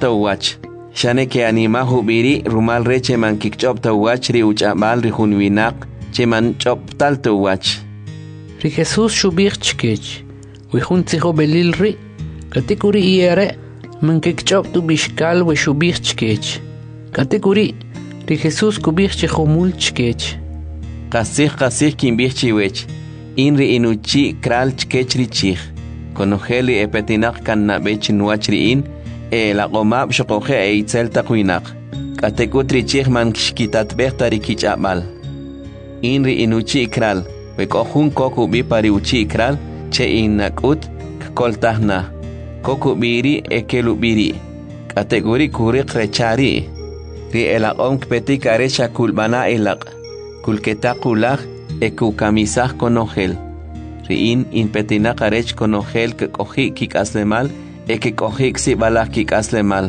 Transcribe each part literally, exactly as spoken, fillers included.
kikchopta uwach. Shane ke anima hubiri rumal reche man kikchopta uwach ri uchabal ri hunwinak che man choptalta uwach. Ri Jesús shubich chkech. Wihun tziho belil ri. Katikuri iere man kikchoptu bishkal we shubich chkech. Katikuri ri Jesús kubich chehomul chkech. Kasih kasih kimbich chiwech. Inri inuchi kral chkech ri chich. Konojeli epetinak kan nabech nuach ri in. E la gomab shokoje e itzel takuinak. Katekutri chich man shkitat behtari kichamal. Inri inuchi kral. Wekohun koku bipari uchi kral. Che inakut koltahna. Koku biri ekelu biri. Kategori kurik rechari. Ri elaqom kpetik arecha kulbana elaq. Kulketakulak ekukamisah konojel. Ri in inpetinak arech konojel kekoji kikaslemal. Eke kohik si balak kikaslemal.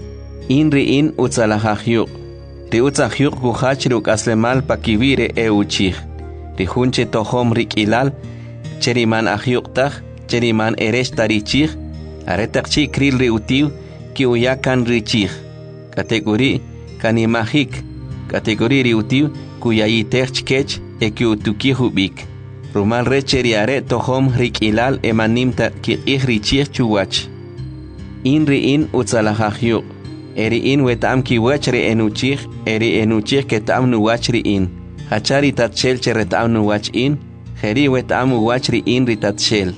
In ri in utzalahahyuk. Ri utzahyuk kuhachru kaslemal pakivire e uchich. Ri hunche tohom rikilal. Cheriman ahyuk tach. Cheriman eresh tarichich. Aretakchi kril ri utiv. Ki uyakan richich. Kategori kanimahik. Kategori ri utiv. Kuyayitech chkech. Eki utuki hubik. Rumal recheri are tohom rikilal emanimta ki ihrichich chuwach. Inri in utzalahahyuk. Eri in wetam ki wachri enuchich. Eri enuchich ketam nuwachri in. Hachari tatshel cheretam nuwach in. Heri wetam uwachri in ritatshel.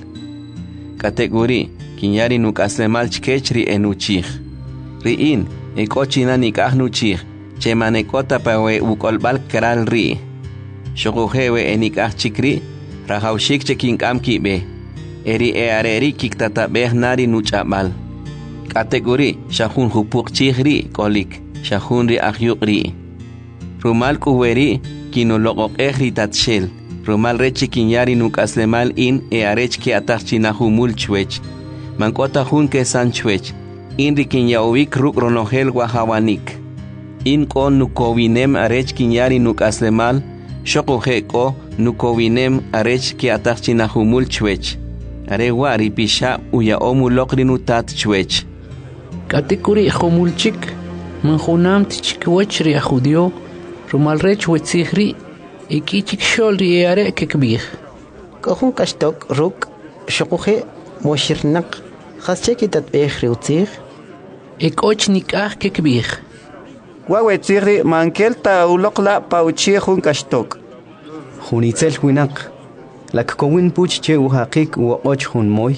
Kategori kinyari nukaslemal chkechri enuchich. Ri in ekochina nikah nuchich. Chemanekota pawe ukolbal kral ri. Shokuhewe enikah chikri. Rahaushik chekinkam kibe. Eri eareri kiktatabeh nari nuchabal. Kategori shahun hupuk chihri kolik. Shahun ri ahyuk ri. Rumal kuweri kinologok ehri tatshel. Rumal rechi kinyari nukaslemal in earech ki atachchinahumul chwech. Mankota hun kesan chwech. Inri kinyawik ruk ronogel wahawanik. In kon nukowinem arech kinyari nukaslemal. Shokuhe ko nukowinem arech ki atachchinahumul chwech. Are wari pisha uya omulokri nutat chwech. Katikuri homulchik. Manjunam tichikwechri ajudio. Rumalrech wetzihri. Ikichik sholri eare kekbih. Kohun kashtok ruk. Shokuhe moshirnak. Khascheki tatbehri utzih. Ekochnik ah kekbih. Wawetzihri mankelta ulokla pauchihun kashtok. Hunitzel huinak. Lak kowin puch che uhakik u och hun moy.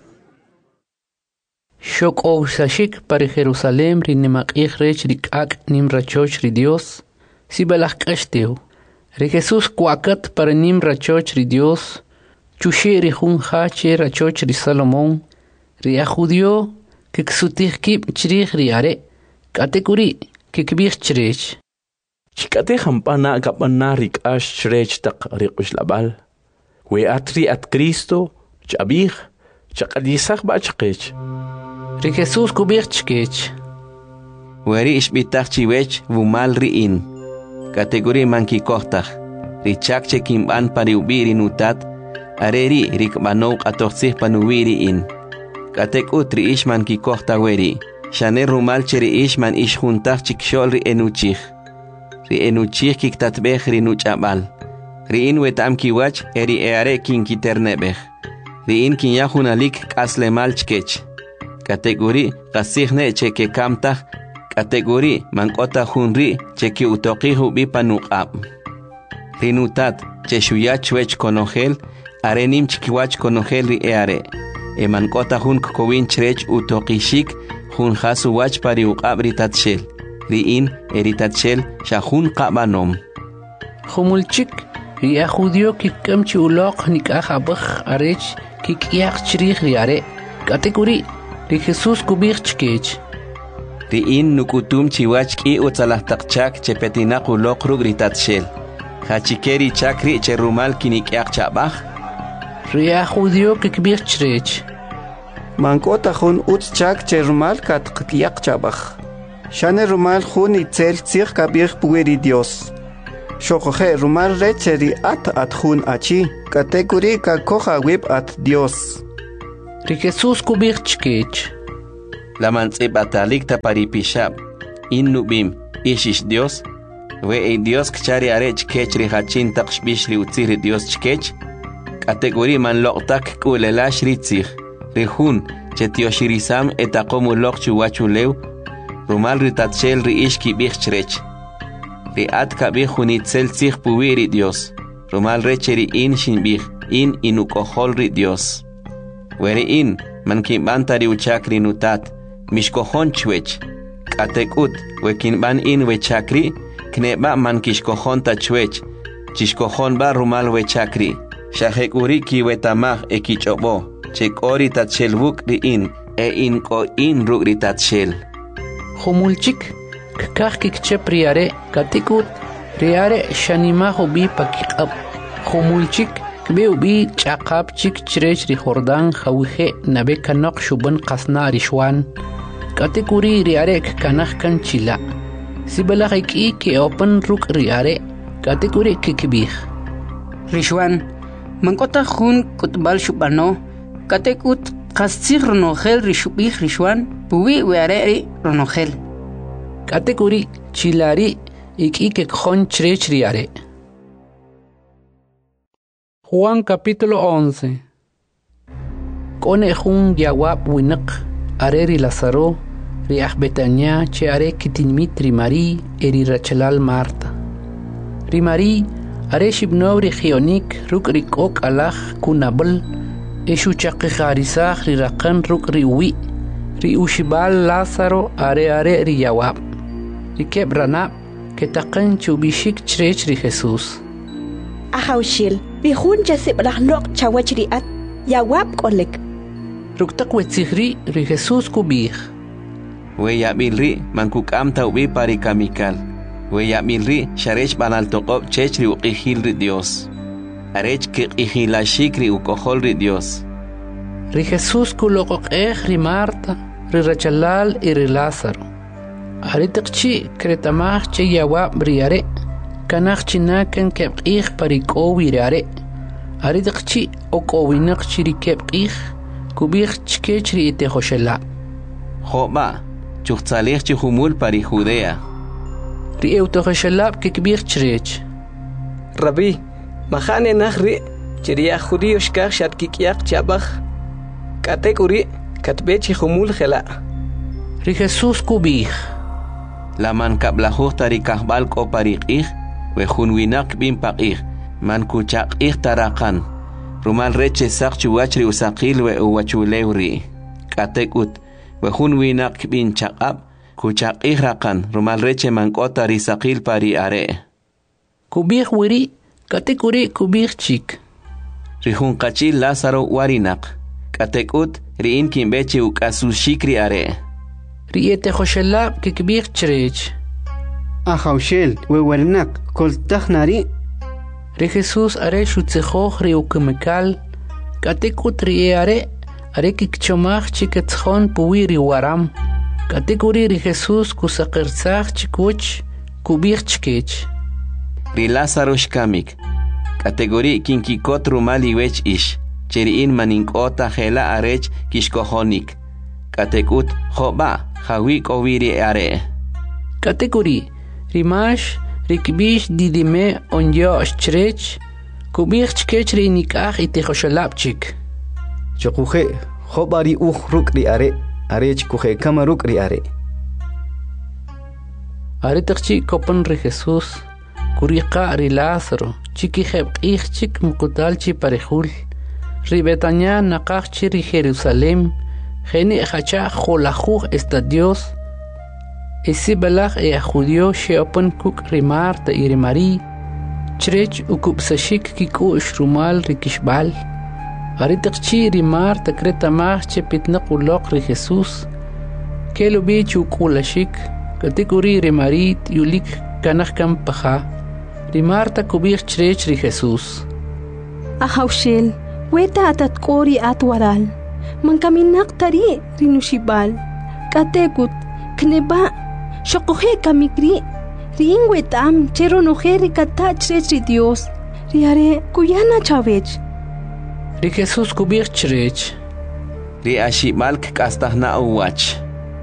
Shok o sashik para Jerusalem rinemak ich rech rikak nim rachoch ri Dios. Si balak kashteu. Ri Jesus kwakat para nim rachoch ri Dios. Chushi ri hun hache rachoch ri Salomon. Ri ajudio que ksutih kip chrich ri are. Kategori que kbich chrech. Chikate hampana kapana rik ash chrech tak rikush labal. We atri at Cristo, chabih, chakadisach bachkech. Ri Jesus kubich chkech. Weri ishbitach chiwech vumal ri in. Kategori manki kohtach. Ri chak chekimban pariubiri nutat. Areri rikbanok atoxih panuwiri in. Katek utri ishman ki kohta weri. Shane rumal cheri ishman ish juntach chikshol ri enuchich. Ri enuchich kiktatbech ri nuchabal. Riin wetam kiwach eri eare kin kiternebech. Riin kin yahunalik kaslemal chkech. Kategori kasihne cheke kamtach. Kategori mankota hunri cheki utoqihu bipanuqab. Rinutat cheshuyach chwech konogel. Arenim chkiwach konogel ri eare. E mankota hun kowin chrech utoqishik. Hun hasuwach pariuqab ritatshel. Riin eritatshel shahun qabanom. Humulchik. Ria judio kikam chulok nikah abach arech kikiach chrich riare. Kategori ri Jesus kubich chkech. Riin nukutum chiwach ki utzalahtakchak chepetinak ulok rugritatshel. Hachikeri chakri cherumal kinikiach chabach. Ria judio kikbich chrech. Mankota hun utchak cherumal katkiak chabach. Shane rumal hun itzel tzir kabir pueri Dios. Shokoje rumal recheri at at hun achi. Kategori ka koja wib at Dios. Ri Jesus kubich chkech. La mantzipatalik taparipishab. Innubim. Ishish Dios. We e Dios kchari arech kech rihachin takshbish riutzir Dios chkech. Kategori man loktak kulelash ritzir. Rihun. Chetioshirisam etakomu lok chuwachulew. Rumal ritatshel riishki bichchrech. Riat kabih hunitzel tzich puwiri Dios. Rumal recheri in shinbih. In inukohol ri Dios. Weri in man kimbanta riuchakri nutat. Mishkohon chwech. Katekut wekinban in wechakri. Kneba man kishkohon tachwech. Chishkohon ba rumal wechakri. Shahekuri ki wetamah ekichobo. Chekori tatshel buk ri in. E in ko in ruk ri tatshel. Humulchik. Kakak kikchep riare. Katekut. Riare shanimaho bi pakikab. Humulchik. Kbeu bi chaqab chik chirech ri Jordan khawihe nabe kanok shuban qasna rishwan. Kategori riarek kanah kan chila. Sibalak iki ke open ruk riare. Kategori kikibih. Rishwan. Mangkota khun kutbal shubano. Katekut qastsig ronohel rishubih rishwan. Buwi weare ri ronohel. Kategori chilari iki ke khon chirech riare. Juan capítulo once. Kone jun yawab winak areri Lazaro riah Betania che are kitinmit rimari eri Rachelal Marta. Rimari are shibno regionik ruk rikok alach kunabel eshu chaqixarisach rirakan ruk riwi ri ushibal Lazaro are are ri yawab. Rikeb ranab ketaqan chubishik chrech ri Jesus. Ahawshil bihun jasib lahnok chawachriat yawab kolek. Ruktak wetzihri ri Jesus kubih. We yabilri mankukam taubi pari kamikal. We yabilri sharesh banal toqob chechri uqihil ri Dios. Arech kiqihilashik ri ukohol ri Dios. Ri Jesus kulokok eh ri Marta ri Rachelal y ri Lázaro. Aritakchi kretamach che yawab riare. Kanach chinakan kebqih parikowi riare. Aridakchi okowinak chirikebqih. Kubih chkechri ite hoshela. Joba, chuchtzalech chihumul pari Judea. Ri eutohoshelab kikbih chrech. Rabbi, mahane nahri, chiriya judío shkach shatkikiak chabach. Katekuri, katbe chihumul hela. Ri Jesus kubih. La man kablahuh tarikahbal ko parikih. Wehun winak bin paqih. Man kuchaqih tarakan. Rumal reche sak chuwachri usaqil we uwachulewri. Katekut. Wehun winak bin chaqab. Kuchaqih rakan. Rumal reche mankota risaqil pari are. Kubih wiri. Katekuri kubih chik. Rihun kachil Lazaro warinak. Katekut. Riin kimbeche ukasushikri are. Riete hoshelab kikbih chrech. Ahawshel wewernak koltach nari. Ri Jesus are shutzehoch ri ukemekal. Katekut ri are. Are kikchomach chiketchon puwi ri waram. Katekuri ri Jesus kusaqerzach chikuch. Kubih chkech. Ri Lázaro shkamik. Kategori kinkikot rumali wech ish. Cheriin maninkota hela arech kishkohonik. Katekut joba hawik oviri are. Kategori Rimash rikbish didime onyo chrech. Kubih chkech ri nikach ite hoshalabchik. Chokuhe hobari uh ruk ri are. Arech kuhe kama ruk ri are. Aritakchi kopan ri Jesus. Kuriqa ri Lázaro. Chiki hebqih chik mukutalchi parejul. Ri Betania naqachchi ri Jerusalem. Geni hacha jolajuj esta Dios. Esi balach e a judío sheopan kuk ri Marta y ri Mari. Chrech ukupsashik kiku shrumal ri kishbal. Aritakchi ri Marta kretamach che pitnaq ulok ri Jesus. Kelo bich ukulashik. Katikuri ri Mari yulik kanach kam paja. Ri Marta kubir chrech ri Jesus. Ahawshil, weta atat kori at waral. Mangkaminak tari rinushibal. Katekut, kneba, shokohe kamikri. Ringwetam, chero nojeri katach ri Dios. Riare, kuyana chavech. Ri Jesus kubir chrech. Ri ashimal kastahna uwach.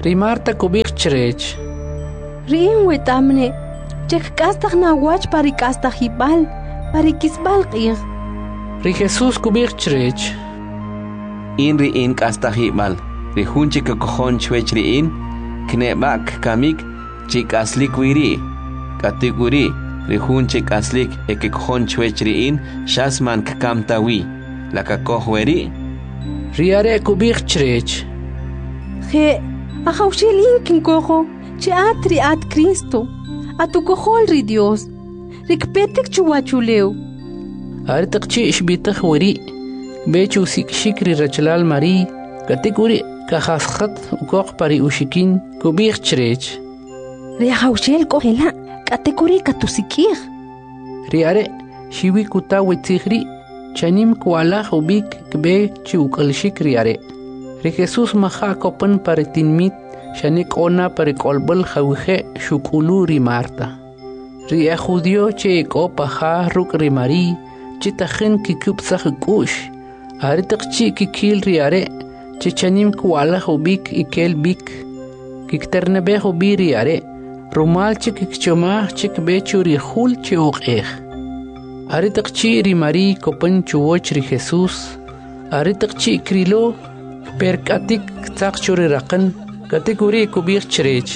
Rimarta kubik chrech. Rin wetamne. Chek kastag na wach pari kastag hibal. Pari kisbal qir. Ri Jesus kubik chrech. Inri in kastahibal. Ri hunchi ke kojon chwech ri in. Knebak kamik chik aslik wiri. Katikuri. Ri hunchi aslik eke kojon chwech ri in. Shasman kamtawi. La kakohweri. Riare kubik chrech. He. Ahawshilin kinkoho. Che atri at Cristo. Atu kohol ri Dios. Rikpetek chuwachuleu. Artakchi ishbitah weri. Bechu sik shikri rachlal mari. Katikuri kahashat ukok pari ushikin kubik chrech. Ri ahawshil kohela. Katikuri katusikir. Riare shiwi kuta wetzihri. Chanim kuala hubik kbe chiukalshik riare. Ri Jesus maha kopan pare tinmit. Shanik ona pare kolbal khawhe shukulu ri Marta. Ri judio che ko paha ruk ri mari. Chitakhin kikup sakh kush. Aritakchi kikil riare. Chichanim kuala hubik ikel bik. Kikternebe hubi riare. Rumal chik choma chik bechuri hul chiok eh. Aritakchi ri mari kopan chuoch ri Jesus. Aritakchi krilo perkatik tsak churi rakan. Katikuri kubik chrech.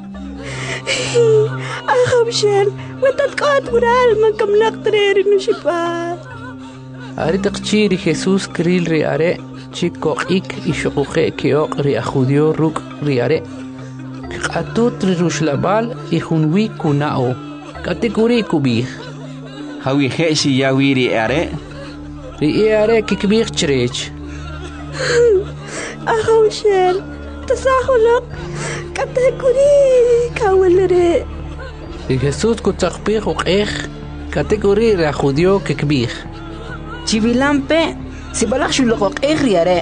Ahawshel, wetat qat ural makamnak treri nushipal. Aritakchi ri Jesus kril ri are chikok ik ishuqe keok ri judio ruk ri are. Qatut ri rushlabal ihunwi kunao. Katikuri kubik. Hawi heshi yawi ri are. Ri are kikbik chrech. Ahawshel. Tasahulok kategori kawalere. Ri Jesus kutakpik uqeh kategori ra judio kikbik. Chivilampe sibalak shulok uqeh riare.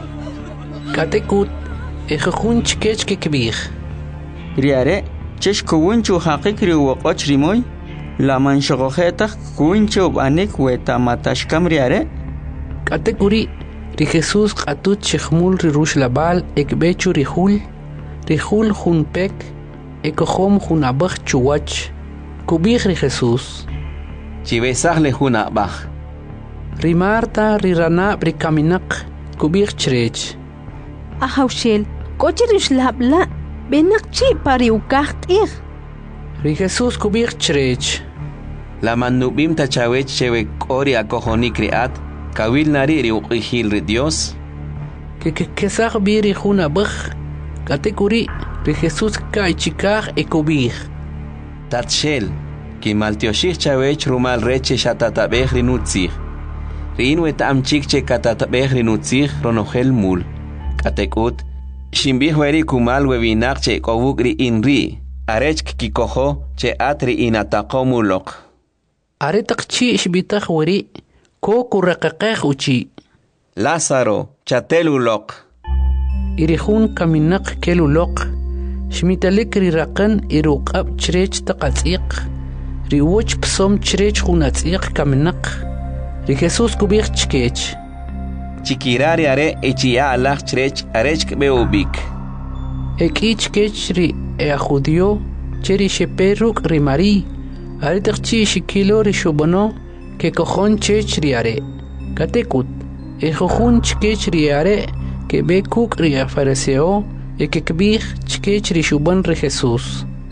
Katekut ejujun chkech kikbik. Riare chesh kuwunchu haqiqri waqoch rimoy laman shogojetak kuwunchu banik weta matashkam riare. Kategori Ri Jesus qatut chikhmul ri rush labal ekbechu ri hul ri hul jun pek ekohom jun abach chuwach kubik ri Jesus Chibesah le jun abach Ri Marta ri rana ri kaminak kubik chrech Ahawshel kochi rush labla benak chi pari ukah qir Ri Jesus kubik chrech La manubim tachawech chewe kori akohonik riat Kawil nari ri uqihil ri Dios. Que que que sag biri juna bach. Katekuri ri Jesus kai chikar ekobir. Tatshel ki maltioshich chawech rumal reche shatatabeh ri nutzir. Rin wet am chikche katatabeh ri nutzir ronogel mul. Katekut shimbih weri kumal webinak che kobuk ri inri. Arech kikoho che atri inataqomulok. Aretak chi ishbitah weri. Koku raqaqeh uchi. Lázaro, chatelulok. Irihun kaminak kelulok. Shmitalik ri raqan iruqab chrech taqatsiq. Ri woch psom chrech hunatsiq kaminak. Ri Jesus kubik chkech. Chikirari are echia alach chrech arech beubik. Eki chkech ri e judio cheri sheperuk ri mari. Aritakchi shikilo ri shubano. Que cojon chech riare. Katekut. Ejojun chkech riare. Que be kuk ria fariseo. E que kbih chkech rishuban re Jesus.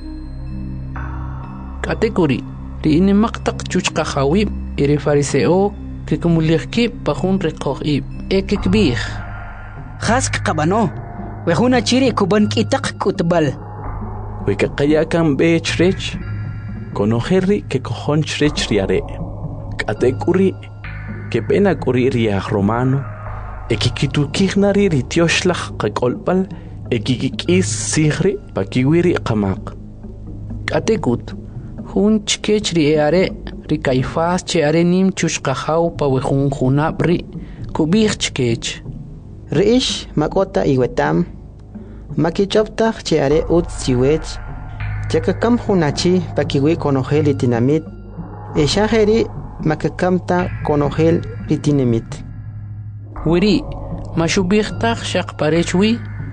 Katekuri. Ri ini maktak chuchka hawib. Iri fariseo. Que kumulirki pahun rekohib. E que kbih. Khask kabano. Wehuna chiri kuban kitak kutbal. Weka kayakan be chrech. Konoherri que cojon chrech riare. Katekuri que pena kuri riah romano ekikitukirnari ritioshlah qakolpal ekikikis sigri pakiwiri qamaq Katekut jun chkech ri are ri kaifas che are nim chushqahaw pa wejun junabri kubih chkech Riish makota iwetam makichoptaq che are ut siwech chakakam junachi pakiwi konojeli tinamit eshajeri makakamta konogel ritinemit. Wiri, mashubirtaq shaq parechwi,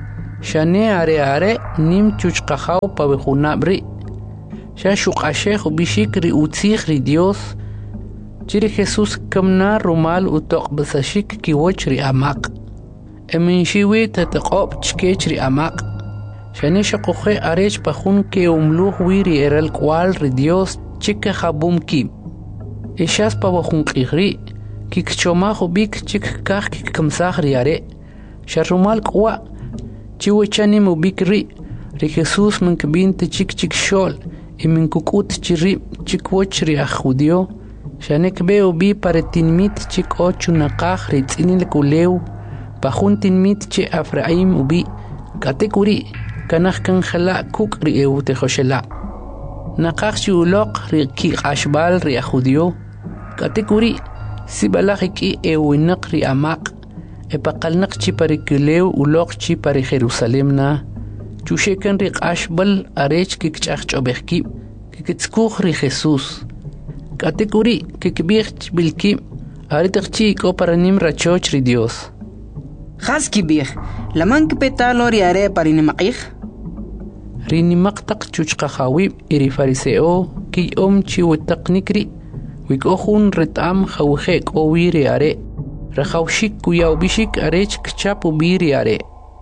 shane are are nim chuchqajaw pabejunabri sha shuqashej bishik ri utzij ri Dios chiri Jesús kamna rumal utoq basashik kiwoch ri amaq emin shiwi tataqob chkech ri amaq shane shaqoje arech pajun ke umluj wiri eral kwal ri Dios chika jabum ki ishas pabajun qigri kikchomajo bik chik kaj kikkamsaj ri are sharumal kwa chiwechani mubikri ri Jesús minkbinte chik chik shol y minkukut chiri chikwoch ri ajudio shanek beo bi paretinmit chik ochu naqaj ri tzinil kulew pajun tinmit chi Efraim ubi katekuri kanaj kanjala kuk ri eute joshela naqaj chi uloq ri ki ashbal ri ajudio katekuri sibalajiki ewinaq ri amaq epaqalnaq chi parikulew uloq chi pari Jerusalem na chushekan ri ashbal arech kikchaj chobejki kikitskuj ri Jesús katekuri kikbij bilki aritaqchi ko paranim rachoch ri Dios Haski bir, laman kipetalo ri are parinimaqij. Rini maqtaq chuchqajawi iri fariseo ki om chi wetaqnikri wikohun retam jawje kowiri are rajawshik kuyaw bishik arech kchapu biri are.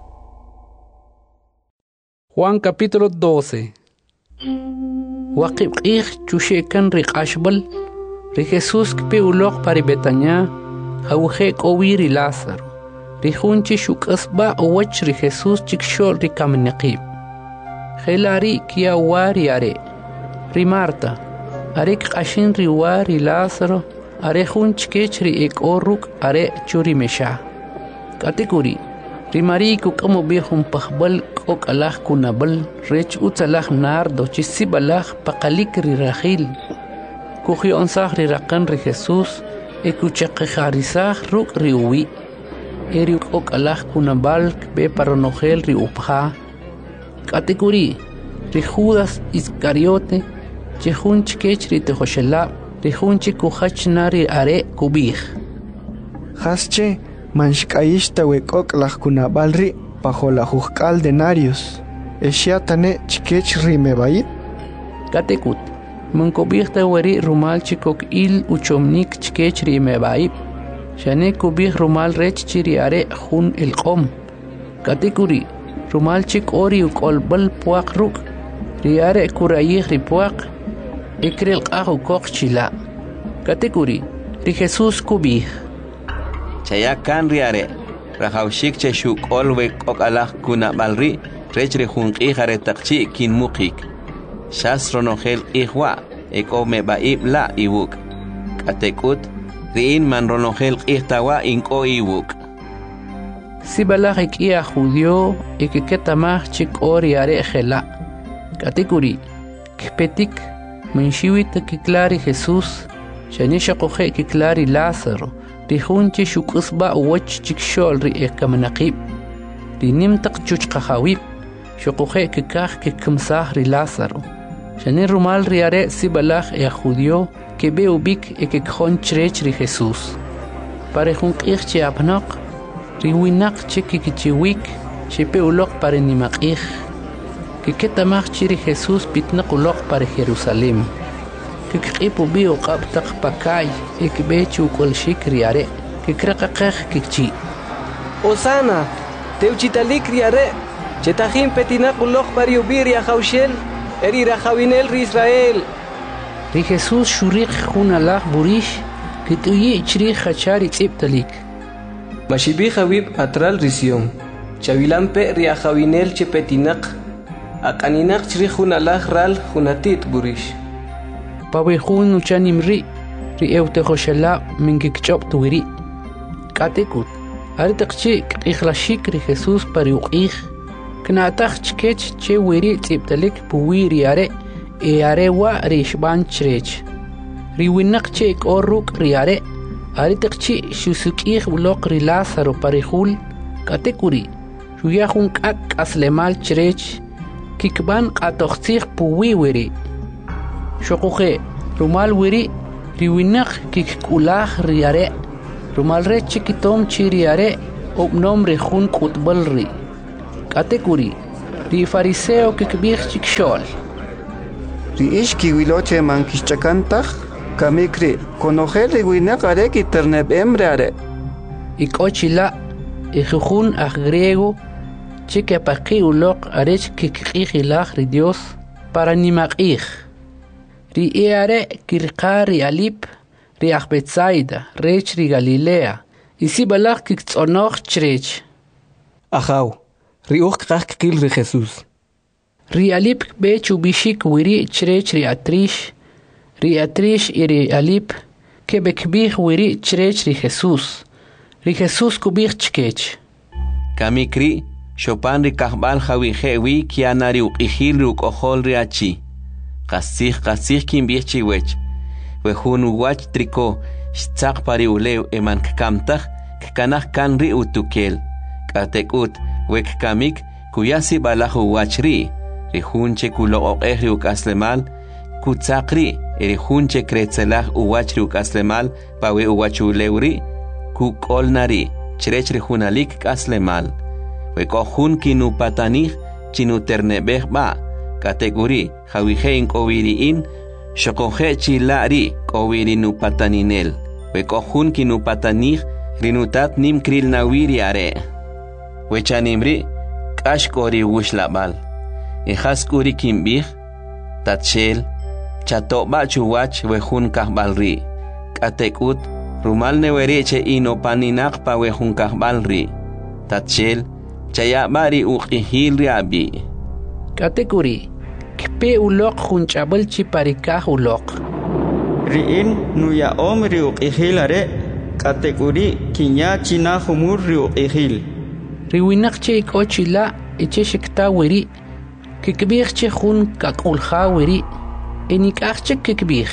Juan capítulo doce. Waqib qij chushekan ri qashbal ri Jesús kpe uloq pari Betania jawje kowiri Lázaro Rijunchi shukasba owach ri Jesús chikshol ri kamnaqib. Gelari kia wari are. Ri Marta. Arek qashin ri wari Lázaro. Are junch kech ri ek oruk are churi mesha. Katekuri. Ri Mari kukamo bihum pahbal kok alah kunabal. Rech utsalah nardo chisibalah pakalik ri Rachil. Kuhi onsah ri rakan ri Jesús. Ekuchaqejarizah ruk ri uwi. Eri ok alah kunabal be paronogel ri upha kategori ri Judas Iscariote chehunch kech ri tejoshela ri hunchi kuhachnari are kubij hasche manshkaishta we ok alah kunabal ri pajola jujkal denarios eshiatane chkech ri mebai katekut mankobijta weri rumal chikok il uchomnik chkech ri mebai shane kubij rumal rech chiri are jun el qom katekuri rumal chik ori ukolbal puaq ruk ri are kurayih ri puaq ikrel qahu kok chila katekuri ri Jesús kubij chaya kan ri are rajawshik che shukol we kok alah kuna balri rech ri jun qij are taqchi kin muqik shas ronogel ihwa ekome baib la iwuk katekut Rin man ronogel qihtawa inko iwuk. Sibalajik ia judio y que ketamaj chik ori are gela. Katekuri. Kpetik menshiwit kiklari Jesús. Shanisha koje kiklari Lázaro. Rihunchi shukusba uwach chik shol ri ekamanaqib. Rinimtak chuchqajawib. Shokoje kikaj kikamsah ri Lázaro. Shani rumal ri are sibalaj ia judio. Que veo bik e que contrech ri Jesús. Pare jun qij chi apnaq, ri winak chi kikichiwik, chi pe ulok pare nimaqij. Que ketamaj chi ri Jesús pitnaq ulok pare Jerusalem. Que kiqipu bi uqab taq pakay, e que bechu kolshik ri are, que kraqaqaj kikchi. Osana, teuchitalik ri are, chetajin petinaq ulok pare ubiri ajawshel, eri rajawinel ri Israel. Ri Jesús shurik jun alah burish que tuyi chri hachari tziptalik. Mashibi jawib atral risión. Chavilampe ri ajawinel chepetinak. Akaninak chri jun alah ral junatit burish. Pawe jun uchanimri ri eute joshela mingikchop tuwiri. Katekut. Aritaqchi qichlashik ri Jesús pari uqij. Knaataq chkech che wiri tziptalik puwiri are. E arewa rishban chrech. Riwinak che korruk riare. Aritakchi shusukih ulok ri Lázaro parihul. Katekuri. Shuyahun kak aslemal chrech. Kikban katoxtih puwiwiri. Shokuhe. Rumal wiri. Riwinak kikulah riare. Rumal re chikitom chiriare. Obnom rihun kutbalri. Katekuri, ri fariseo kikbih chikshol. Ri ish kiwiloche mankishchakantaj, kamikri, konojel ri winak are kiterneb emre are. Ikochila, ijujun aj griego, chike paqi ulok arech kikijilaj ri Dios para nimakij. Ri eare kirqa ri alip, ri aj Betsaida, rech ri Galilea, isi balaj kiktzonoj chrech. Ajaw, ri uj kqaj kil ri Jesús. Ri alip be chubishik wiri chrech ri atrish, ri atrish y ri alip, ke bekbih wiri chrech ri Jesús. Ri Jesús kubih chkech. Kamikri, Chopin ri kahbal jawijewi kiana ri uqijil ri uqojol ri achi. Qasij qasij kimbih chiwech. Wejun uwach triko, shtzaq pari ulew eman kkamtaj, kkanaj kan ri utukel. Katekut, wek kamik, kuyasi balaj uwach ri. Ri junche kuloqoqej ri ukaslemal, kutzaq ri, ri junche kretzelaj uwach ri ukaslemal, pawe uwach ulew ri, kukolnari, chrech ri junalik kaslemal. Wekojun kinu patanij, chinu ternebej ba, kategori, jawijein kowiriin, shokoje chilari, kowiri nu pataninel. Wekojun kinu patanij, rinutat nim kril nawiri are. Wechanimri, kashkori wushlabal. Ejaskuri kimbij, tatshel, chatoba chuwach wejun kahbalri. Katekut, rumal newereche inopaninak pa wejun kahbalri. Tatshel, chayabari uqihil riabi. Katekuri, kpe ulok junchabal chiparikah ulok. Riin nuya om ri uqihil are, katekuri kinya china humur ri uqihil. Riwinak che ikochila, eche shekta wiri, kikbih che jun kakulja wiri, enikaj che kikbih.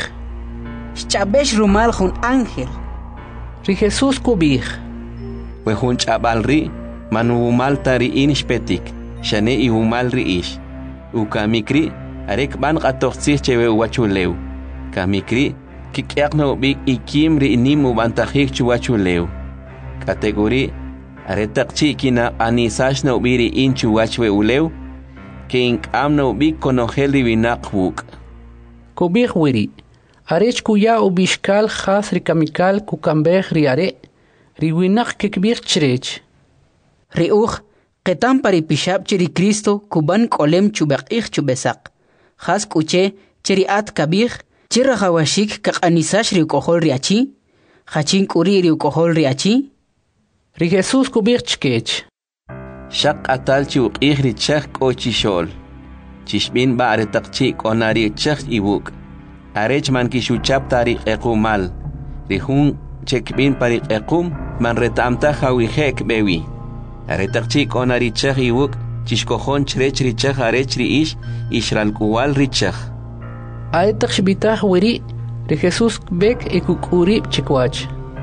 Chabesh rumal jun ángel. Ri Jesús kubih. Wejun chabalri, manu maltari inishpetik, shane i humalri ish. Ukamikri, arek ban qatoqsih chewe wachulew. Kamikri, kikyaqno bik ikimri inimu bantajik chuwachulew. Kategori, aretaqchi kina anisashno biri inchu wachwe ulew, ke inkamno bik konojel rivinaqwuk. Kubih wiri, arech kuya ubishkal khas rikamikal kukambeh riare, riwinak kikbih chrech. Riuj, ketam pari pishab cheri Cristo kuban kolem chubaqih chubesak. Khas kuche cheri at kabih, chera hawashik kak anisash ri kohol riachi, khachin kuri ri kohol riachi. Ri Jesús kubih chkech. Shaq atal chi uqih ri chak kochi shol. Chishbin ba aretaqchi konari chak ibuk. Arech man kishuchap tariq equmal. Rihun chekbin pariq equm man retamta hawihek bewi. Aretaqchi konari chak ibuk. Chishkojon chrech ri chak arech ri ish ishral kuwal ri chak. Aretaq shbitah wiri, ri Jesús bek ekukuri chikwach.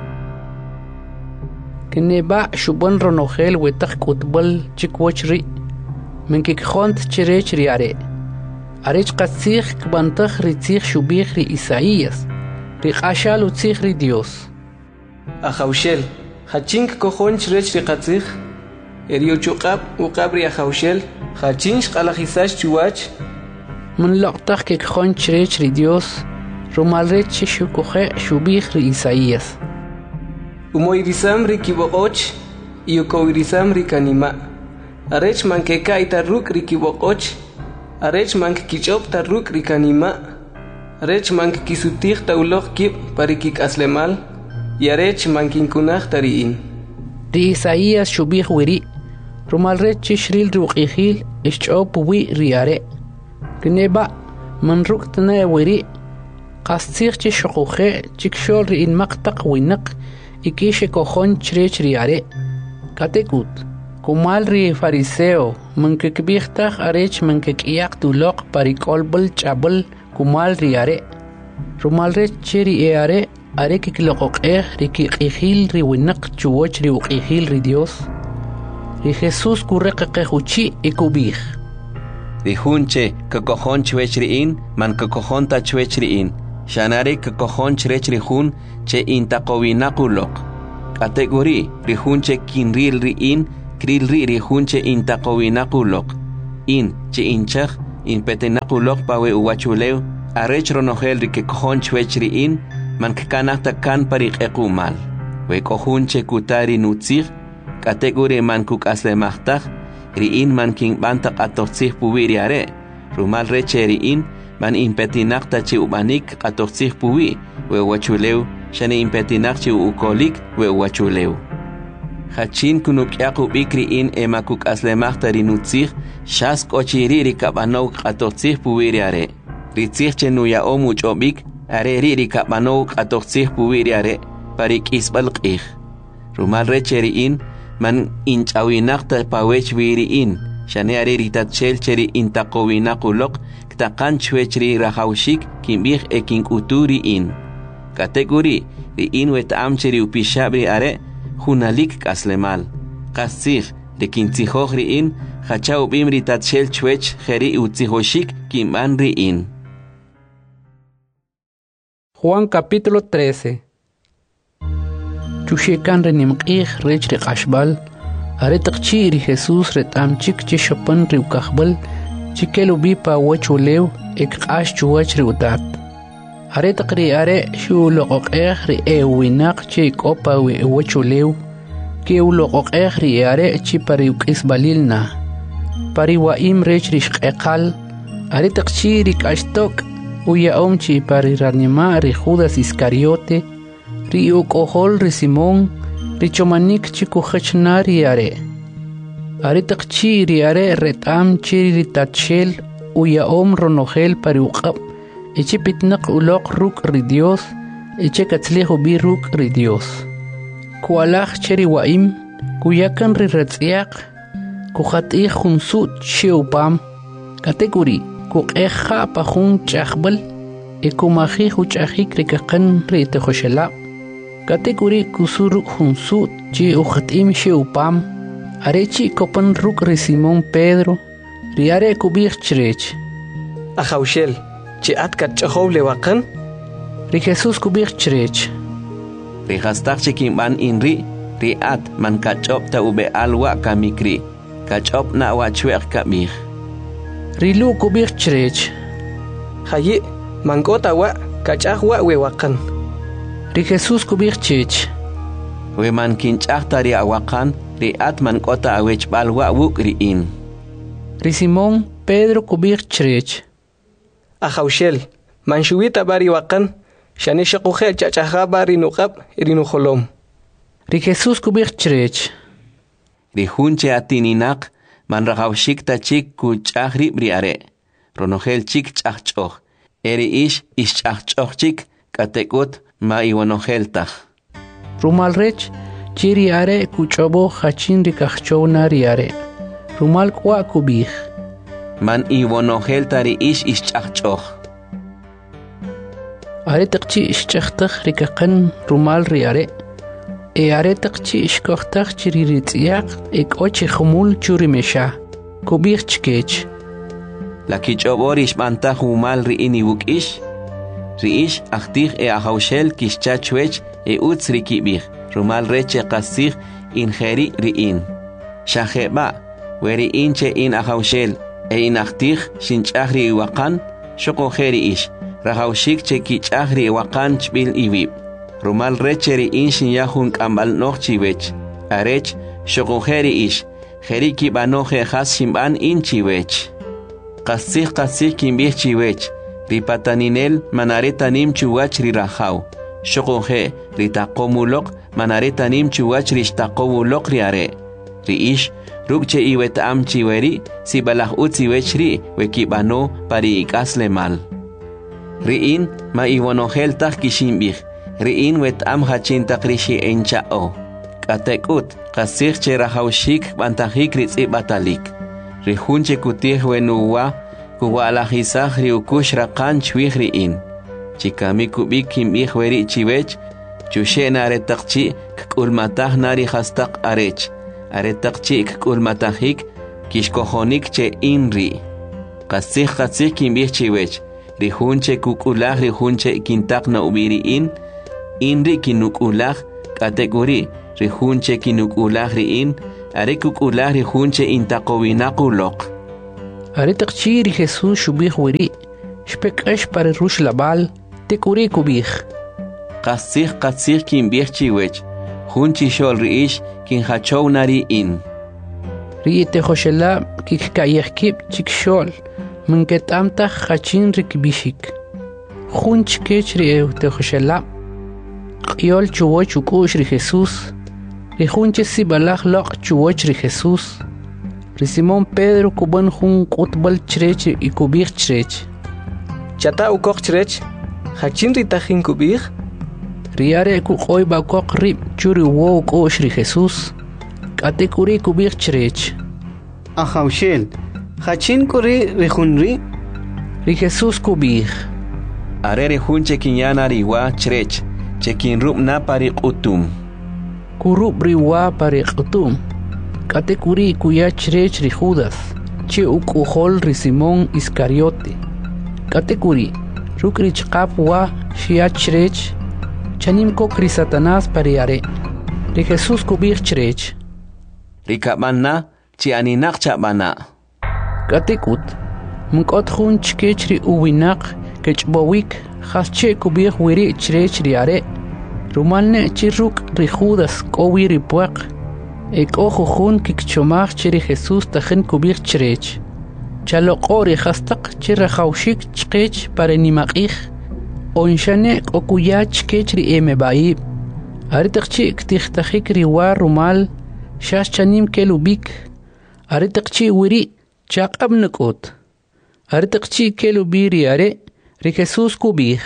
Keneba shubon ronogel wetak kutbol chikwachri, menkikjont chirech riare. Arech qatzig kbantag ritzig shubig ri Isaías, ri qashal utzig ri Dios. Ajawshel, hachink kojon chirech ri qatzig, erio chuqab uqab ri ajawshel, hachinch qalajisash chuwach. Mun loqtag kikjon chirech ri Dios, rumalrech shukoje shubig ri Isaías. Umoirisam ri kiboqoch, iyukowirisam ri kanima. Arech mankeka itarruk ri kiboqoch, arech mank kichop tarruk ri kanima. Arech mank kisutih taulok kip parikik aslemal, y arech mankinkunaj tariin. Ri Isaías shubig wiri, rumalrech shril ruqihil ischop wi riare. Kneba manruk tna wiri, qastzig chishukhe chikshol ri in maqtaq winak. Ikishe kojon chrech riare. Katekut, kumal ri fariseo, mankikbihtaj arech mankikiyak tulok parikolbol chabol kumal riare. Rumalrech cheri eare, are kikloqoqeh rikikihil ri winak chuwoch ri uqihil ri Dios. Ri Jesús kurreqequchi ikubih. Ri junche kakojon chwech riin, man kakojon ta chwech riin. Shanare kakojon chrech rihun che intaqowinakulok. Kategori rihun che kinril riin kril ri ri hunche intaqowinaquloq in chi inchaq inpetenaquloq pawe uwachuleu arech ronojel ri kekojon chwech ri in man kanahta kan pariqequ mal we kohunche kutari nutzig kategori man kukaslemajtaj ri in man kin banta qatortzig puwi are rumal reche ri in man impetinaqta chi ubanik qatortzig puwi we wachuleu shane impetinaq chi ukolik we wachuleu hachin kunukyaqu bikri in emakuk aslemajta ri nutzig shas kochiri ri kabanow qatortzig puwi are ritzig chenuya omuch obik are ri ri kabanow qatortzig puwi are parik isbal qih rumal reche ri in man inchawinaqta pawech wiri in shane are ritatchel cheri intaqowinaquloq ktaqan chwechri rahawshik kimbih ekin uturi in kategori ri in wetam cheri upishabri are hunalik kaslemal qasig de kintzihoj ri in hachau bim ritatchel chwech jeri utzihoshik kimban ri in. Juan capítulo trece. Chushekan renimqih rech ri qashbal are taqchi ri Jesus retam chik chi shopan ri ukahbal chikelu bipa wachulew ek qash chuwach ri utat are taqri are shu loqoqeh ri ewinaq chi kopa wi wachulew ke uloqoqeh ri are chi pari ukisbalilna pari waim rech ri shqeqal are taqchi ri qashtok uya omchi pari ranima ri Judas Iscariote ri ukohol ri Simón ri chomanik chiku khachnari are are taqchi ri are retam chi ri tatchel uya om ronogel pari uqab eche pitnaq uloq ruk ri Dios eche katzlejo bi ruk ri Dios kualaj cheri waim kuyakan ri ratziaq kuhatih khunsut cheupam kategori kuqeja pajun chaqbal ekumaji huchajik ri kaqan ri tejoshela kategori kusuru hunsut chi ujatim sheupam arechi kopan ruk ri Simón Pedro ri are kubich chrech Ajaushel chi atkat chahow le waqan ri Jesus kubich chrech ri hastak chikimban inri ri at man kachop ta ube alwa kamikri kachop na wa chweq kamih ri lu kubich chrech hayi mangota wa kachahwa we waqan ri Jesus kubich chech we man kinchahta ri awakan ri at man kota awech balwa wuk ri in ri Simón Pedro kubich chrech Ajaushel man shuwita bari waqan shane shaqujel chachaha bari nuqab ri nuholom ri Jesus kubich chrech ri hunche atininaq man rahawshik ta chik kuchahri bri are ronogel chik chachchoh eri ish ish chachchoh chik katekut ma iwanogel tah rumal rech chiri are kuchobo hachin ri kachchowna ri are rumal kwa kubich man iwanogel tari ish ish chachchoh are taqchi ish chachtah ri kaqan rumal ri are e are taqchi ish kohtah chiri ri tsiaq ek ochi khumul churi mesha kubich chkech la kichobor ish bantah umal ri ini wuk ish ri ish achtih e ahaushel kishcha chwech e utz ri kibich rumal reche qasih in kheri ri in shaheba weri inche in ahaushel e in achtih shinchahri waqan shoko kheri ish rahaushik che kichahri waqan chbil iwib rumal reche ri in shinyahun kambal noch chiwech arech shoko kheri ish kheri kibanoje khas shimban in chiwech qasih qasih kimbih chiwech ripataninel manaretanim chuwach ri rahaw shoqoje ritaqomuloq manaretanim chuwach rishtaqowuloq ri are ri ish rukche iwet am chiweri sibalah utziwech ri wekibano pari ikasle mal ri in ma iwonogel tak kishimbih ri in wet am hachin takrishi enchao katekut qasih che rahawshik bantahik ritzi batalik ri hunche kutih wenuwa kuwalajisaj ri ukush raqan chwih ri in chikami kubik kimbih weri chiwech chushena are taqchi kkulmataj nari hastaq arech are taqchi kkulmatajik kishkojonik che inri qasih qasih kimbih chiwech ri hunche kukulaj ri hunche kintaq na ubiri in inri kinukulaj kategori ri hunche kinukulaj ri in Arekuk ulahri hunche intaqowinaquloq. Aretak chiri Jesús shubih wiri. Shpekash para rush labal. Tekuri kubih. Qasih qasih kin bih chiwech. Hunchi shol riish kin hachow nari in. Riite hoshela kik kayekip chik shol. Minket amta hachin rikbishik. Hunch kechri eu te hoshela. Yol chuwoch ukush ri Jesús. Ri hunche si balach loq chuwoch ri Jesús. Ri Simón Pedro kuban hun kutbal chrech y kubih chrech. Chata ukok chrech. Hachin ritajin kubih. Riare ku qoy ba kok rib churi wo ukush ri Jesús. Kate kuri kubih chrech. Ahaushel. Hachin kuri rihunri. Ri Jesús kubih. Arere hunche kinyana riwa chrech. Chekin rub na pari qutum. Kurub riwa pari qutum. Kate kuri kuya chrech ri Judas. Che ukuhol ri Simón Iscariote. Kate kuri. Rukri chqap wa shia chrech. Chanim kokri Satanás pariare. Ri Jesús kubih chrech. Ri kabana chi aninak chabana. Kate kut. Mkot hun chkech ri uwinak kechbawik. Hasche kubih wiri chrech riare. Rumalne chiruk ri Judas kowi ri puak. Ek ojo hun kikchomach chiri Jesús tajen kubih chrech. Chalo qori hastak chira khawshik chkech pare nimaqih. Onshane okuya chkech ri emebaib. Aritak chik tikhtakhik ri war rumal. Shash chanim kelubik. Aritak chi wiri chaqab nakot. Aritak chi kelubiri are. Ri Jesús kubih.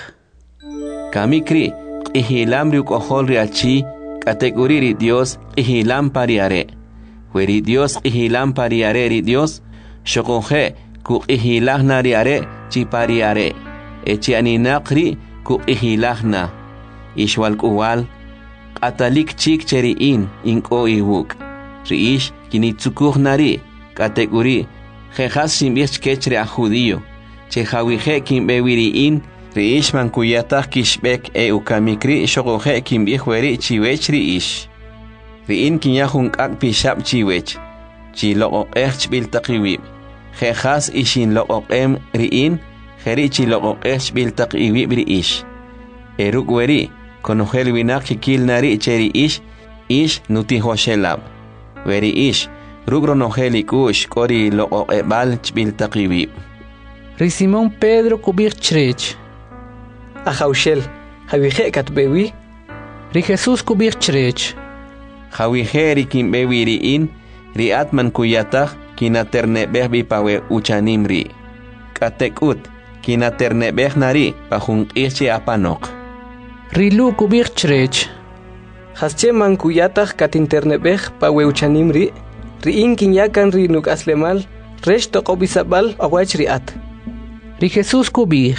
Kamikri, ihilam ri ukohol ri achi, kategori ri Dios, ihilam pariare. Weri Dios ihilam pariare ri Dios, shokonje ku ihilahna ri are, chi pariare. Echi aninakri ku ihilahna. Ishwal kuwal, atalik chik cheri in, inko iwuk. Ri ish, kinitsukuh nari, kategori, jejas simbich kechre a judío. Che hawije kim bewiri in riish man kuyatah kishbek e ukamikri shogoje kim bihueri chiwech riish. Riin kinyahun kak pishab chiwech. Chi loqoq ech bil taqiwib. Jejas ishin loqoq em riin jeri chi loqoq ech bil taqiwib riish. Eruk weri konojel winak kikil nari cheri ish ish nuti hoshelab. Weri ish rugro nojeli kush kori loqoq ebal bil taqiwib. Ri Simón Pedro kubih chrech. Ahaushel, Javije katbewi. Ri Jesús kubih chrech. Javije ri kimbewi ri in, ri atman kuyatah kinaternebeh bi pawe uchanimri. Katekut kinaternebeh nari pahung ichi apanok. Ri Lu kubih chrech. Hasche man kuyatah katinternebeh pawe uchanimri. Ri in kinyakan ri nuk aslemal, resh tokobisabal awach ri at. Ri Jesús kubih.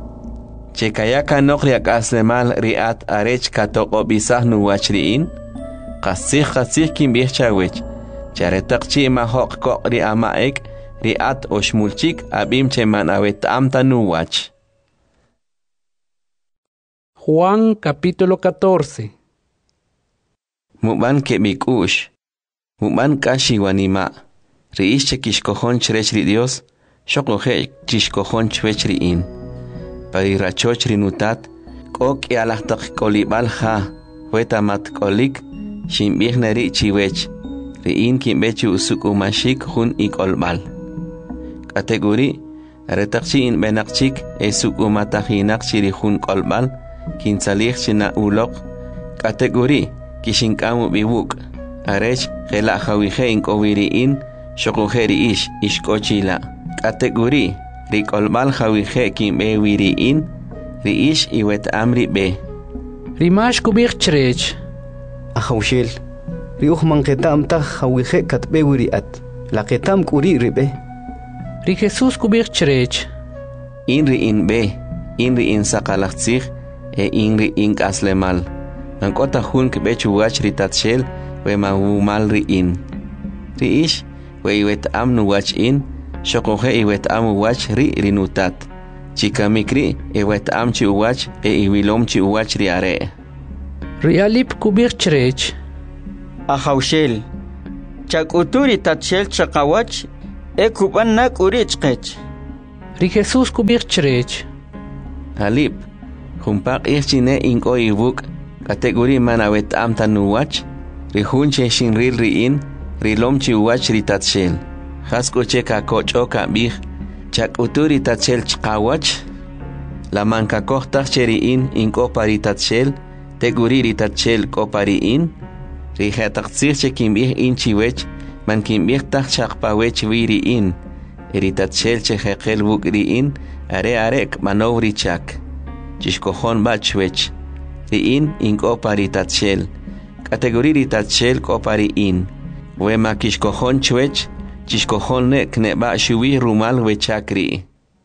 Chekayaka nokriak aslemal riat arech katoko bisah nuwach riin. Qasih qasih kimbih chawech. Charetakchi mahok kok ri amaek riat oshmulchik abim cheman awet amta nuwach. Juan capítulo catorce. Muban kemikush. Muban kashi wanima. Riish chekishkohon chrech ri Dios. Shokoje chishkohon chwechri in. Parirachochri nutat. Kok yalahtak kolibal ha. Wetamat kolik. Shimbih nari chiwech. Riin kimbechi usuk umashik hun ikolbal. Kategori. Retakchi in benakchik. Esuk umatahinak chiri hun kolbal. Kinsalih china ulok. Kategori. Kishinkamu biwuk. Arech gela hawije in kowiri in. Shokojeri ish ishkochila. Kategori rikolbal hawije kimbe wiri in riish iwet amri be. Rimash kubih chrech. Ahaushel. Riuh manketam ta hawije katbe wiri at. La ketam kuri ribe. Ri Jesús kubih chrech. Inri in be. Inri in sakalachtzig e inri in kaslemal. Nankota hun kbechu wach ritatshel we mahumal ri in. Riish we iwet am nu wach in. Shokoje iwet am wach ri rinutat. Chikamikri iwet am chi wach e iwilom chi wach ri are. Rialip kubih chrech. Ahaushel. chak'uturi tatshel chaqawach e kuban nak uri chqech. Ri Jesús kubik chrech. Alip, jumpaq ichine inko ibuk, kategori manawet amta nuwach, ri hunche shinril riin, ri lomchi uwach ri tatshel. Hasko cheka kocho kabih, chak'uturi tatshel chqawach, la manka kohta cheriin inko pari tatshel, teguri ri tatshel ko pariin, ri hetaxir chekimbih inchiwech, man kimbih tak chakpawech viriin, ri tatshel chehekel bukriin, are arek manovri chak, chishkohon bachwech, riin inko pari tatshel, kategori ri tatshel ko pariin, wema kishkohon chwech, chishkohon nek neba shuwi rumal wechakri.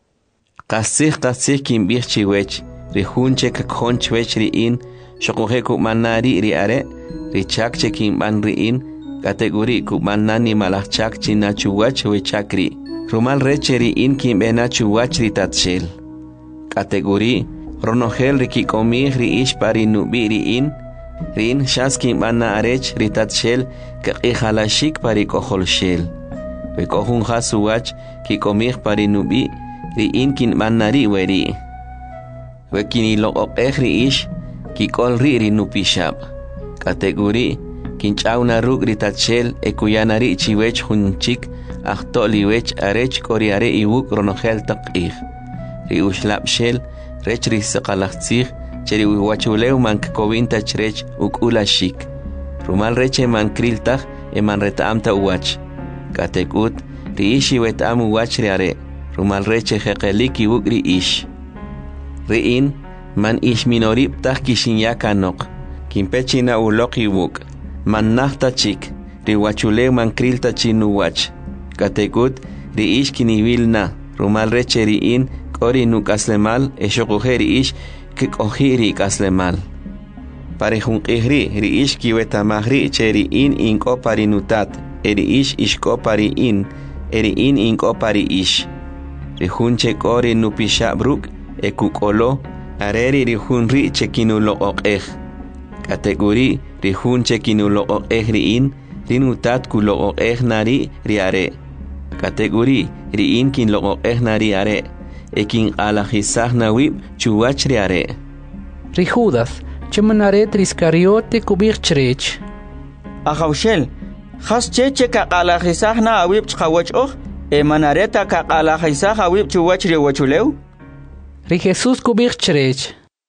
Qasih qasih kimbih chiwech, ri hunche kakhon chwech riin, shokohe kumanari ri are, ri chak che kimban riin, kategori kumanani malach chak china chuwach wechakri. Rumal reche riin kimbena chuwach ri tatshel. Kategori, ronohel ri kikomih ri ish pari nubi riin, riin shas kimbana arech ri tatshel, kakihalashik pari kohol shel. Wekohun hasuwach kikomih pari nubi, riin kinbanari weri. Wekini lo'ok ri ish, kikol ri ri nupishab. Kategori, kinchauna ruk ri tatshel ekuyanari chiwech hunchik, ahto liwech arech koriare iwuk ronohel taqih. Ri ushlab shel, rech ri sakalachtzih, cheri wiwachuleu man kkovin tachrech ukula shik. Rumal reche man kriltach e man retaamta uwach. Katekut, ri ishi wetam uwach ri are, rumal reche heqelik iwuk ri ish. Riin, man ish minorib tah kishinyaka nok, kimpechina ulok iwuk, man nahta chik, ri wachuleu man krilta chinuwach. Katekut, ri ish kiniwil na, rumal reche riin, kori nuk aslemal, e shokuhe ri ish, kikohi ri kaslemal. Pare hunkihri, ri ish kiwetamahri che riin inko parinutat, e ri ish ishko pariin, e riin inko pari ish. Ri hunche kori nupishabruk, e kukolo, areri ri hunri che kinulo okeh. Kategori, ri hunche kinulo okeh riin, rinutat kulo okeh nari riare. Kategori, riin kinlo okeh nari are, e kin alajisah nawib chuwach riare. Ri Judas, chemanaret riskariote kubik chrech. Ahawshel, khas cheche ka alajisah na awib chqawach oh, e manareta ka alajisah awib chuwach riwachuleu. Ri Jesús kubik chrech.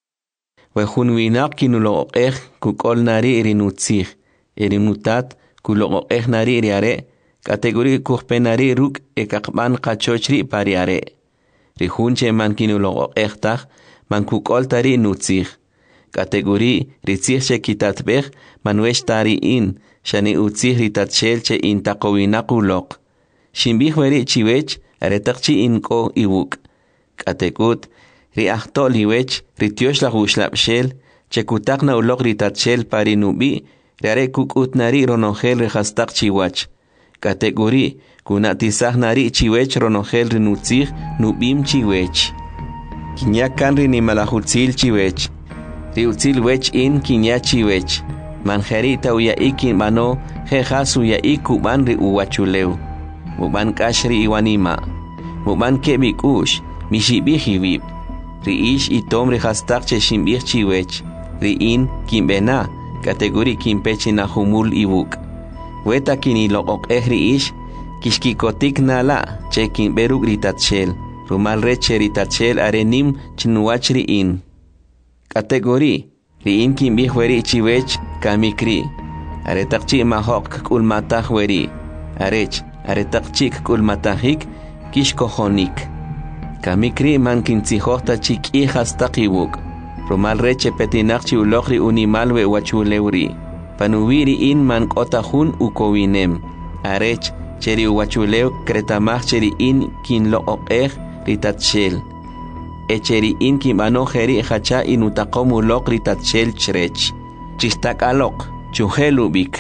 Wehun winak kinulo okeh kukol nari rinutzih, erinutat kulo okeh nari riare, kategori kuhpenari ruk e kakban kachochri pariare. Ri hunche man kinulo okeh tach, man kukol tari nutzih. Kategori ritzih che kitatbeh, man wesh tari in, shani utzih ritatshel che intakowinakulok. Shimbih weri chiwech, aretakchi inko iwuk. Kategut, ri ahto liwech, rityosh la hushlap shel, che kutak na ulok ritatshel pari nubi, riare kukut nari ronohel rehastak chiwach. Kategori, kunatisah nari chiwech ronohel rinutzih, nubim chiwech. Kinyakan ri ni malahutzil chiwech. Ri utzil wech in kinya chiwech. Manjerita uya ikin mano, jejas uya ikuban ri uwachuleu. Muban kashri iwanima. Muban kebik ush, mishibih iwib. Ri ish itom ri hastak che shimbih chiwech. Ri in kimbena, kategori kimpechi na humul iwuk. Weta kini lo okeh ri ish, kishkikotik nala, che kimberuk ritatshel. Rumal reche ritatshel arenim chinuach ri in. Kategori, ri in kimbih weri chiwech kamikri. Aretakchi mahok kul matah weri. Arech, aretakchi kul matahik, kishkohonik. Kamikri man kintzihota chik ihas takiwuk. Rumal reche petinakchi ulokri unimalwe wachuleuri. Panuwiri in man kotahun ukowinem. Arech, cheri uwachuleu kretamach cheri in kin lo okeh ritatshel. Echeri in kimano jeri hacha inutakomu lok ritatshel chrech. Chistak alok, chuhelubik.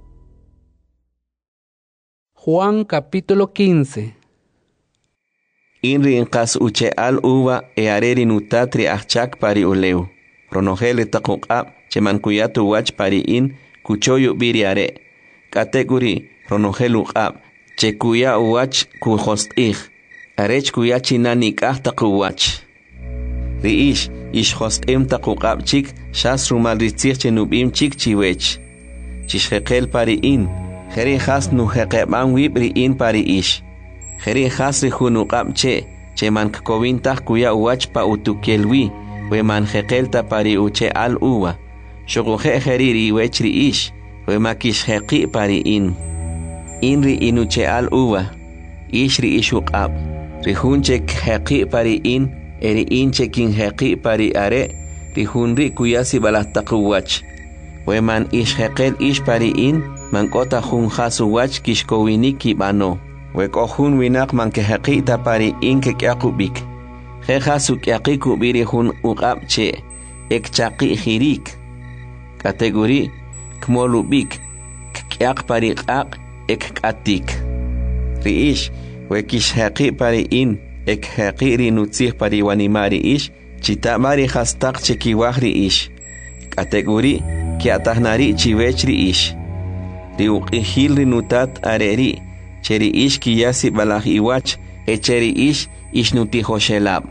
Juan capítulo quince. Inri inkas uche al uva e areri nutatri achak pari uleu. Ronohele takukab cheman kuyatu wach pari in kuchoyu biri are. Kategori ronogel uqab che kuya uwach ku hostih arech kuya chinani kahta kuwach riish ish hostem ta uqab chik shas rumal ritzich che nubim chik chiwech chishqeqel pari in kheri khas nu heqeban wibri in pari ish kheri khas ri hunu qab che che man kovin ta kuya uwach pa utukelwi we man heqel ta pari uche al uwa shoqoje kheriri wechri ish we makish heqi pari in inri inuche al uwa ishri ishuqab rihunche heqi pari in eri inche kin heqi pari are rihunri kuyasi balastaqwach we man ish heqel ish pari in man kota hun khasu wach kishkowini kibano we kohun winak man ke heqi ta pari in ke kyaqubik khe khasu kyaqi kubiri hun uqab che ek chaqi khirik kategori kmolubik kyaq pari qaq ek katik riish we kish heqi pari in ek heqi ri nutzih pari wanimari ish chita mari khastaq cheki wahri ish kategori ki atahnari chiwechri ish ri uqihil ri nutat areri cheri ish ki yasi balah iwach echeri ish ish nuti hoshelab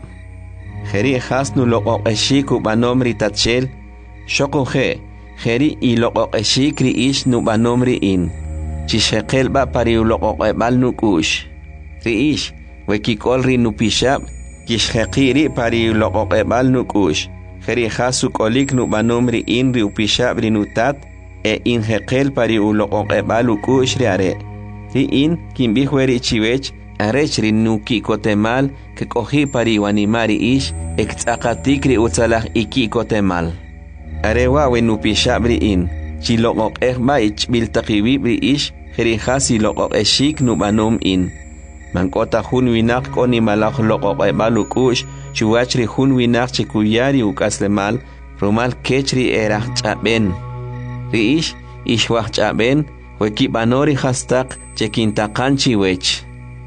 kheri khasnu loqo eshiku banomri tatshel shoko khe kheri i loqo eshikri ish nu banomri in chisheqel ba pari loqo bal nukush ri ish we kikol ri nupishab kishqiri pari loqo bal nukush kheri khasu kolik nu banomri in ri upishab ri nutat e in heqel pari loqo bal ukush ri are ri in kimbi hueri chiwech arech ri nuki kotemal ke kohi pari wanimari ish ek tsaqatik ri utsalah iki kotemal arewa we nupishab ri in chi loqo ba ich bil taqiwi ri ish kheri khasi loqo eshik nu banom in man kota hun winak koni malakh loqo balukush chuachri hun winak chikuyari ukaslemal romal kechri erah chaben ri ish ish wah chaben we kibanori khastaq chekintaqan chiwech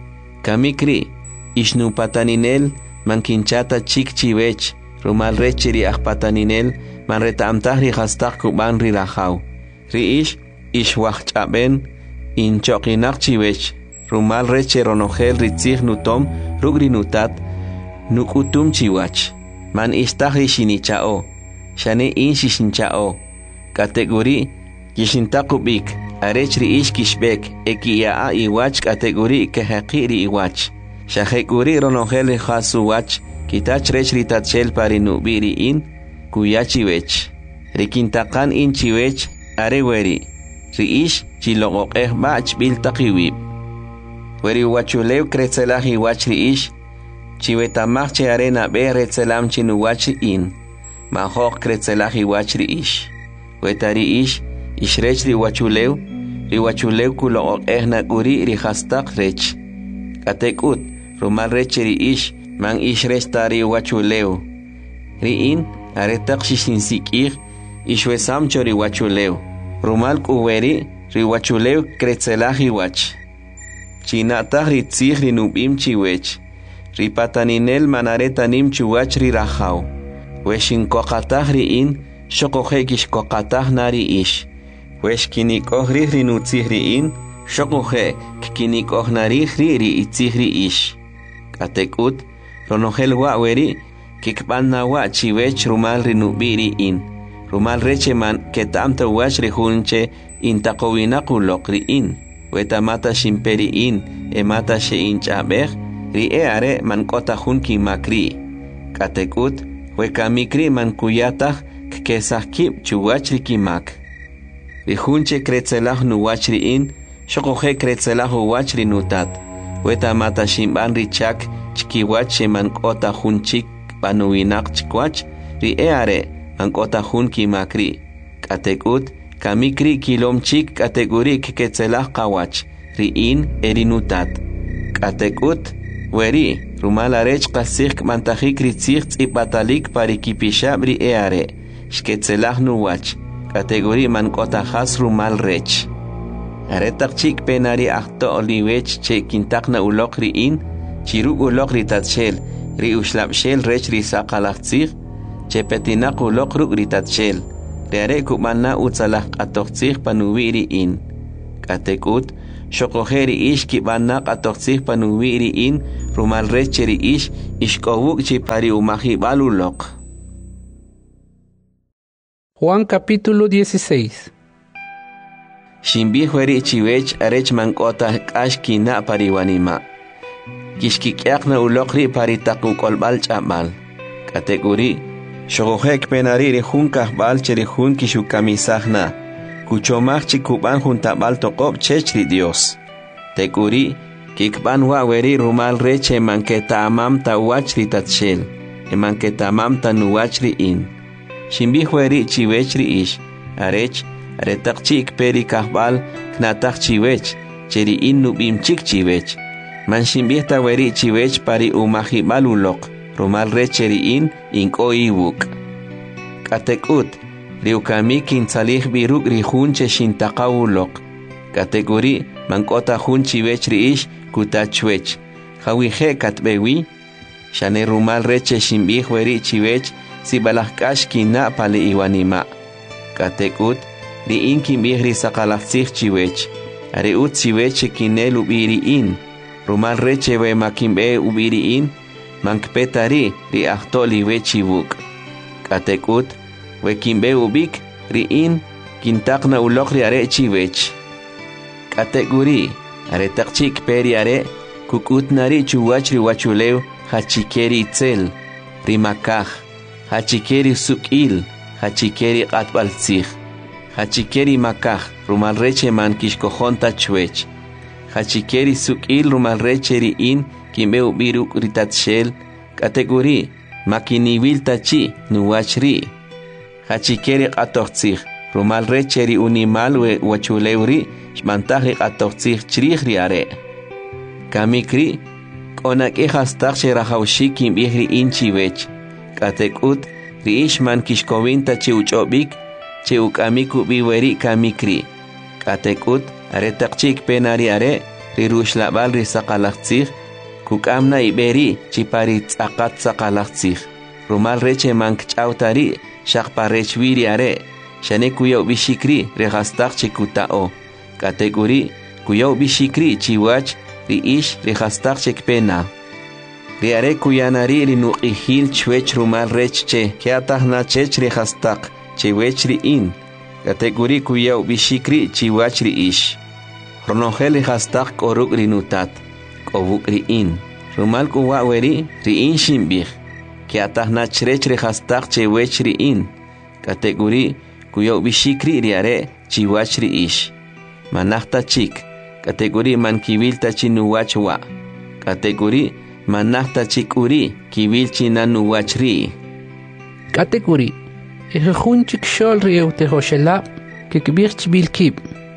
kamikri ishnu pataninel man kinchata chik chiwech romal rechiri akpataninel man retamtahri khastaq kuban ri rahaw ri ish ish wah chaben in choqinak chiwech rumal reche ronogel ritzig nutom rugri nutat nukutum chiwach man istahri shinichao shane in shishinchao kategori kishintaqubik arechri ish kishbek ekiya a iwach kategori ke haqiri iwach shahekuri ronogel khasu wach kitach rechri tatchel pari nubiri in kuyachiwech rikintaqan in chiwech areweri riish chiloqoqeh bach bil taqiwib weri wachulew kretzelahi wach riish chiwetamach che arena be retzelam chinu wach in mahok kretzelahi wach riish wetari ish ishrech ri wachulew ri wachulew kuloqoqeh naguri ri khastaq rech katekut rumal rech riish man ishrech tari wachulew ri in aretaq shishinsikir ishwesam chori wachulew rumal kuweri ri wachulew kretzelahi wach chinatah ri tzih ri nubim chiwech ri pataninel manaretanim chuwach ri rahaw weshinkoqatah ri in shoqoje kishkoqatah nari ish weshkinikoh ri ri nutzih ri in shoqoje kkinikoh nari ri ri itzih ri ish katekut ronogel waweri kikbanna wa chiwech rumal ri nubiri in rumal reche man ketamta wach ri hunche intaqowinaqu loqri in wetamata shimperi in emata she inchabeh ri e are man kota hun ki makri katekut we kamikri man kuyatah kesakib chuwach ri kimak ri hunche kretzelah nu wach ri in shoqoje kretzelah wach ri nutat wetamata shimban ri chak chkiwach man kota hun chik banuinaq chikwach ri e are man kota hun ki makri katekut kamikri kilom chik kategori ketzelah qawach ri in erinutat katekut weri rumal arech qasik mantajik ritzig tzipatalik parikipishab ri eare shketzelah nuwach kategori man kota khas rumal rech aretak chik penari ahto oliwech che kintakna ulok ri in chiruk ulok ri tatshel ri ushlabshel rech ri saqalaqtzig che petinaq ulok ruk ri tatshel Reare kumana utsalah atoxig panubiri in. Katekut, Shokojeri ish kibanak atoksih panuwiri in rumal recheri ish ishkowuk chipari umahi balulok. Juan capítulo dieciséis. Shimbi hueri chiwech arech mankota kashkina pariwanima. Kishkikyakna ulokri paritaku kolbal chamal. Kategori Shogojek penari rijunkah bal cherihun kishukamisahna. Kuchomach chikuban juntabal tokob chechri Dios. Tekuri kikban waweri rumal reche manketa amam ta wachri tatshel. E manketa amam ta nuwachri in. Shimbi hueri chiwechri ish. Arech aretak chik peri kahbal knatak chiwech. Cheri in nubim chik chiwech. Man shimbi ta weri chiwech pari umahi balulok. Rumal recheri in inko iwuk. Katekut riukami kinsalih biruk rihunche shintaqawulok. Kategori mankota hun chiwech riish kutachwech. Hawije katbewi. Shane rumal reche shimbih weri chiwech si balahkash kina pale iwanima. Katekut ri in kimbih ri sakalafsih chiwech. Are ut chiwech kinel ubiri in. Rumal reche we makimbe ubiri in. Mankpetari ri ahtoli wechibuk. Katekut we kimbe ubik ri in kintakna ulok ri are chiwech. Kategori are takchik peri are kukutnari chuwach ri wachulew hachikeri itzel ri makaj hachikeri sukil hachikeri qatbaltzij hachikeri makaj rumal reche man kishkojonta chwech hachikeri sukil rumal reche ri in kimbe ubiruk ritatshel. Kategori makiniwil tachi nuwachri hachikeri qatoqtzij rumal recheri unimal we wachulewri shmantahri qatoqtzij chrihri are. Kamikri konake hastaq sherahawshi kimbihri inchiwech. Katekut riishman kishkowinta chiuchobik chiukamiku biweri kamikri. Katekut are taqchik penari are rirushlabal risaqalaqtzij kukamna iberi chipari tzaqat tzaqalaqtzij. Rumal reche mankchautari shaqparechwiri are. Shane kuyaw bishikri rehastaq chikutao. Kategori kuyaw bishikri chiwach riish rehastaq chikpena. Riare kuyanari rinuqihil chwech rumal rechche keatahna chech rehastaq chewech riin. Kategori kuyaw bishikri chiwach riish. Ronogel rehastaq koruk rinutat. Kobuk riin. Rumal kuwa weri riin shimbih. Keatahna chrech rehastaq chewech riin. Kategori kuyaw bishikri riare chiwach riish. Manahta chik. Kategori man kibil tachinuwach wa. Kategori manahta chik uri kibil chinanuwach ri. Kategori ejejun chik shol rieu tehoshelab kikbir chibil kib.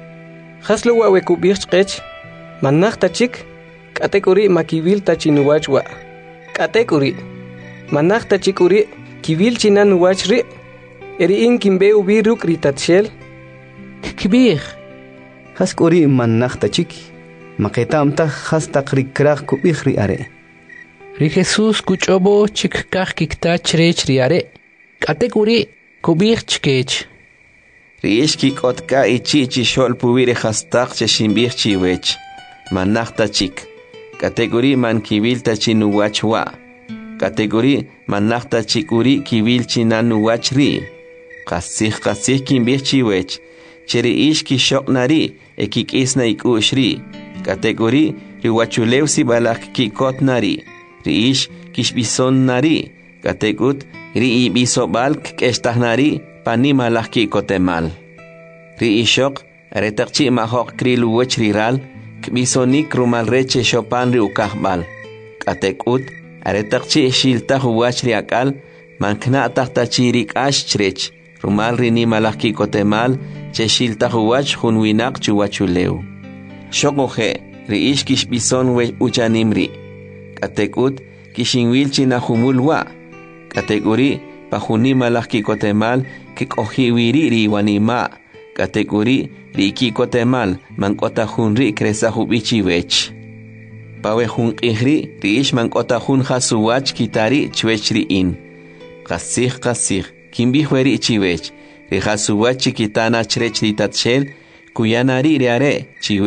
Haslo wa wekubir chkech manahta chik. Kategori makibil tachinuwach wa. Kategori manahta chik uri kibil chinanuwach ri. Eri in kimbe ubiruk ritatshel. Kikbir Haskori manakta chiki. Maketamta hastak rikraq kubihri are. Ri Jesus kuchobo chikkaj kikta chrech ri are. Kategori kubir chkech. Riish kikotka ichi chishol pubire hastaq cheshimbih chiwech. Manakta chik. Kategori man kibil tachinuwach wa. Kategori manakta chikuri kibil chinanuwach ri. Qasih qasih kimbih chiwech. Cheri ish kishok nari ekik isna ikushri. Kategori riwachulew si balak kikot nari. Ri ish kishbison nari. Kategut ri ibiso balk keshtah nari pani malak kikotemal. Ri ishok retakchi mahok krilu wech riral kbisonik rumal reche shopan ri ukahbal. Kategut retakchi shilta huwach ri akal mankna tahta chirik ash chrech. Rumal rini malaki kotemal cheshilta huwach hunwinak chuwachulew. Shokoje riish kishbison we uchanimri. Katekut kishinwil china humulwa. Kategori pahuni malaki kotemal kikohiwiri riwanima. Kategori riki kotemal mankota hunri kresa hubichi wech. Pawe hun ihri riish mankota hun hasuwach kitari chwechri in. Qasih qasih kimbi hueri chiwech. Rihasuwach chikitana chrech ritatshel kuyanari riare chiwech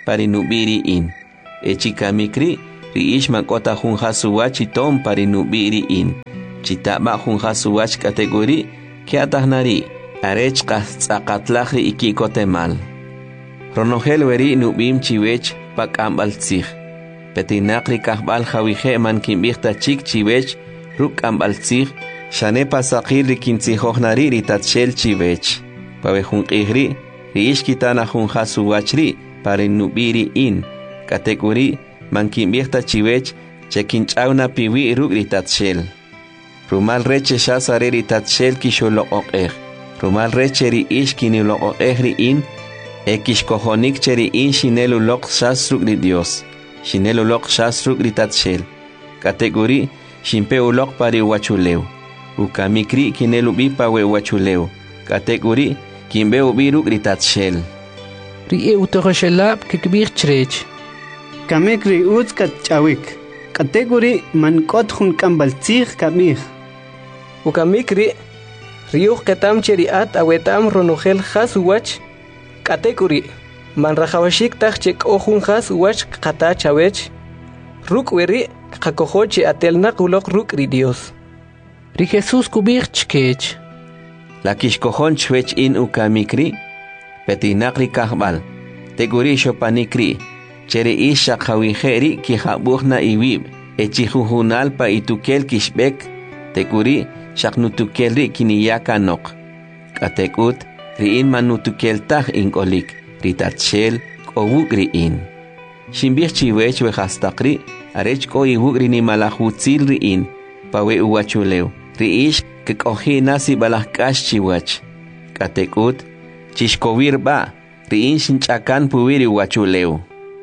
pari nubiri in. Echi kamikri riish makota junja suwachi tom pari nubiri in. Chitaba junja suwach kategori kiatahnari arech qastzaqatlajri ikikotemal. Ronogel weri nubim chiwech pakambal tsig. Petinakri kahbal jawije man kimbirta chik chiwech ruk ambal tsig. Shane pasakir rikintsijohnari ritatshel chiwech. Pabejun qihri riish kitana junja suwachri pari nubiri in. Kategori man kimbirta chiwech chekinchauna piwi ruk ritatshel. Rumal reche shasare ritatshel kisholo oqer. Rumal reche riish kinilo oqer in. Ekishkohonik cheri in shinelu lok shasruk ri Dios. Shinelu lok shasruk ri tatshel. Kategori shimpe ulok pari wachuleu. Ukamikri kinelu bipa we wachuleu. Kategori kimbe ubiruk ri tatshel. Ri e utogoshelab kikbir chrech. Kamikri utz katchawik. Kategori mankot hun kambaltzig kamir. Ukamikri riuh ketam cheri at awetam ronogel khasuwach. Kategori man rajawashik tachek ojun has wach kata chawech ruk weri kakohoche atelna kulok ruk ri Dios. Ri Jesús kubir chkech. La kishkohon chwech in ukamikri petinakri kahbal. Teguri shopanikri chere isha khawiheri ki habuhna iwib echihuhunal pa itukel kishbek teguri shaknutukelri kiniyaka nok. Katekut riin manutukeltah inkolik ritatshel kowuk riin. Shimbir chiwech we hastakri arech ko iwuk rini malahutzil riin pawe uwachuleu riish kekohi nasi balahkash chiwach. Katekut chishkowir ba riin shinchakan puwiri uwachuleu.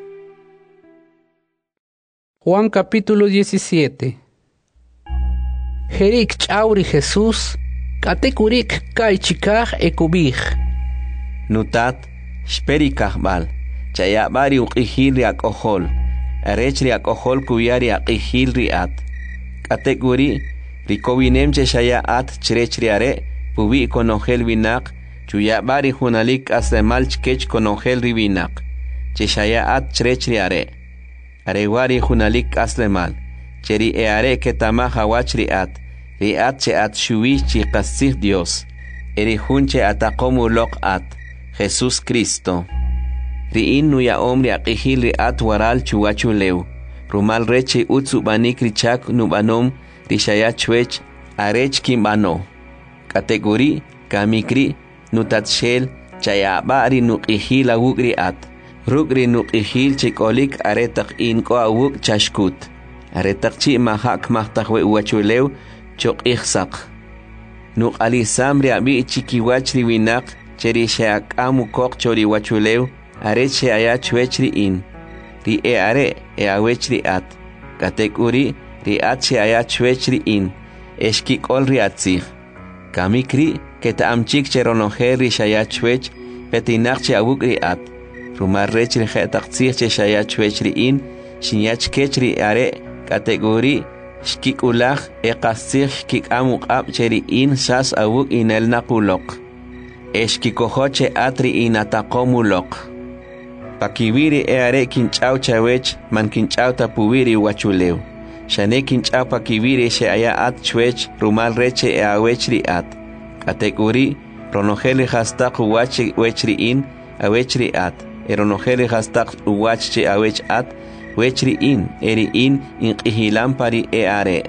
Juan capítulo diecisiete. Jerik chauri Jesús Katekurik kai chikaj ekubij. Nutat, shperi kahbal. Chaya bari uqihil riak ohol. Arech riak ohol kuyari aqihil riat. Katekuri, rikowinem che shaya at chrech riare, pubi konogel vinak, chuya bari hunalik asemal chkech konogel rivinak. Che shaya at chrech riare. Arewari hunalik aslemal. Cheri eare ketama hawach riat. Riat che at shuwi chi qasih Dios. Eri hunche atakomu lok at. Jesús Cristo. Riin nuya omri aqihil riat waral chuwachu leu. Rumal reche utsu banik richak nubanom rishaya chwech arech kimbano. Kategori kamikri nutatshel chayaba ri nuqihil awuk riat. Rukri nuqihil chikolik aretak inko awuk chashkut. Aretak chi mahak mahtakwe uwachuleu chok ihsak. Nuk alisam riabi chikiwach riwinak cheri sheak amu kok chori wachuleu are che aya chwechri in. Ri e are e awechri at. Katekuri ri at che aya chwechri in. Eshkik ol riatzig. Kamikri keta amchik cheronoher ri shaya chwech petinak che awuk ri at. Rumar rechri khetaxig che shaya chwechri in. Shinyach kechri are kategori shkik ulach e qasig shkik amuk ab cheri in shas awuk in el nakulok. Eshkikohoche atri in atakomulok. Pakiwiri e are kinchau chawech man kinchau tapuwiri wachuleu. Shane kinchau pakiwiri she aya at chwech rumal reche e awechri at. Kategori ronogeli hastak uwachi wechri in awechri at. E ronogeli hastak uwachi awech at wechri in eri in in qihilampari e are.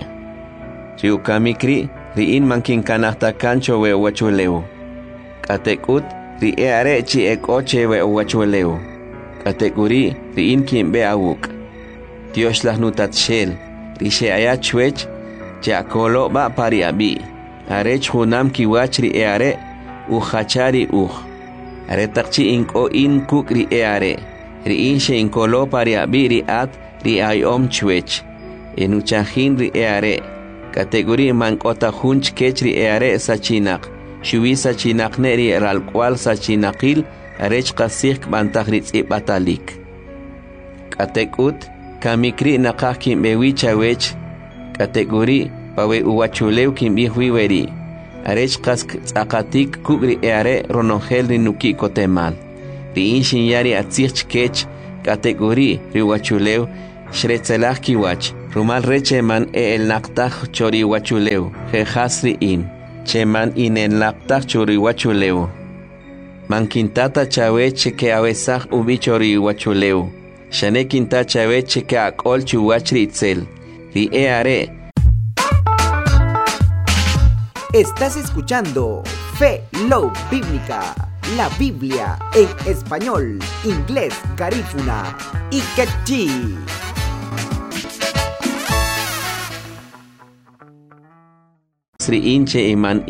Riukamikri ri in man kinkanahta kancho we wachuleu. Katekut ri e are chi e koche we wachuleu. Kategori ri in kimbe awuk. Dios las nutatshel ri she aya chwech chakolo ba pari abi. Arech hunam kiwach ri e are u khachari u. Are takchi inko in kuk ri e are. Ri in she inkolo pari abi ri at ri ayom chwech. Enuchahin ri e are. Kategori mankota hunch kech ri e are sachinak. Shuwi sachinak neri al cual sachinakil arech qasik bantagrit batalik. Katekut kamikri nakah kimbewi chawech. Kategori pawe uwachuleu kimbi huiweri. Arech qask tsakatik kubri eare ronongel ni nuki kotemal. Ri inshin yari atzich kech kategori riwachuleu shretzelah kiwach rumal reche man e el naqtaj chori wachuleu je hasri in cheman in el naqtaj chori wachuleu man kintata chaweche ke awesaj ubichori wachuleu shane kinta chaweche ke akol chuwachri itzel ri e are. Estás escuchando Fe Love Bíblica, la Biblia en español, inglés, garífuna y quechí. Sri inche iman